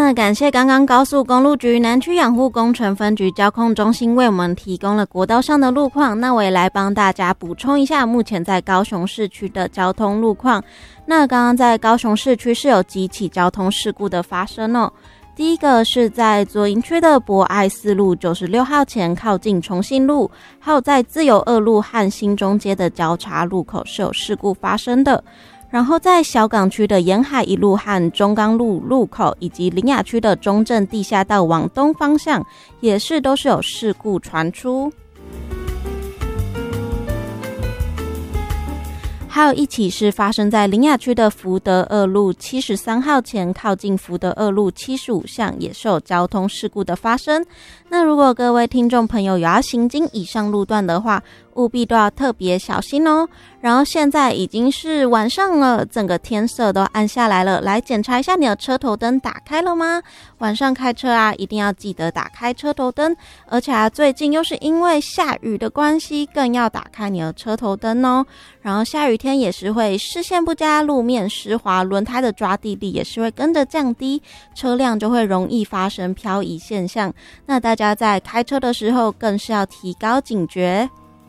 那感谢刚刚高速公路局南区养护工程分局交控中心为我们提供了国道上的路况，那我也来帮大家补充一下目前在高雄市区的交通路况。那刚刚在高雄市区是有几起交通事故的发生哦。第一个是在左营区的博爱四路96号前靠近重信路，还有在自由二路和新中街的交叉路口是有事故发生的。然后在小港区的沿海一路和中钢路路口，以及苓雅区的中正地下道往东方向，也是都是有事故传出。还有一起是发生在苓雅区的福德二路73号前靠近福德二路75巷，也是有交通事故的发生。那如果各位听众朋友有要行经以上路段的话，务必都要特别小心哦。然后现在已经是晚上了，整个天色都暗下来了，来检查一下你的车头灯打开了吗？晚上开车啊，一定要记得打开车头灯，而且最近又是因为下雨的关系，更要打开你的车头灯哦。然后下雨天也是会视线不佳，路面湿滑，轮胎的抓地力也是会跟着降低，车辆就会容易发生漂移现象。那大家在开车的时候更是要提高警觉。